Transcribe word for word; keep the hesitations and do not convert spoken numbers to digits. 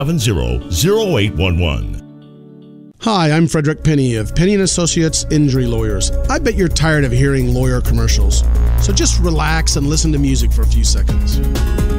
seven zero zero eight one one. Hi, I'm Frederick Penny of Penny and Associates Injury Lawyers. I bet you're tired of hearing lawyer commercials, so just relax and listen to music for a few seconds.